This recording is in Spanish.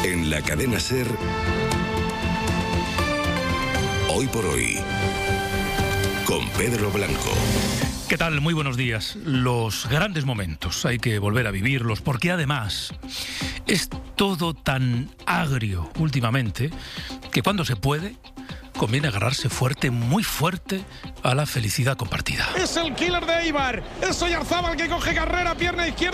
En la cadena SER, Hoy por Hoy, con Pedro Blanco. ¿Qué tal? Muy buenos días. Los grandes momentos hay que volver a vivirlos, porque además es todo tan agrio últimamente que cuando se puede conviene agarrarse fuerte, muy fuerte, a la felicidad compartida. Es el killer de Eibar, es Oyarzábal que coge carrera, pierna izquierda.